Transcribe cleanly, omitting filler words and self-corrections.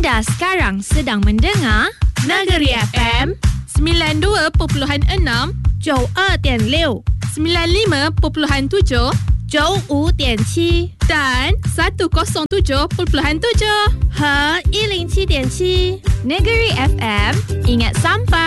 Anda sekarang sedang mendengar Negeri FM 92.6 92.6 95.7 95.7 dan 107.7 和107.7 Negeri FM. Ingat sampai